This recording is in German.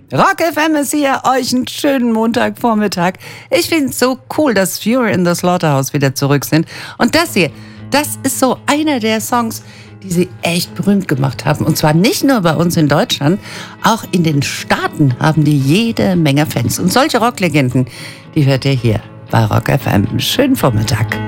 Rock FM ist hier, euch einen schönen Montagvormittag. Ich finde es so cool, dass Fury in the Slaughterhouse wieder zurück sind. Und das hier, das ist so einer der Songs, die sie echt berühmt gemacht haben. Und zwar nicht nur bei uns in Deutschland, auch in den Staaten haben die jede Menge Fans. Und solche Rocklegenden, die hört ihr hier bei Rock FM. Schönen Vormittag.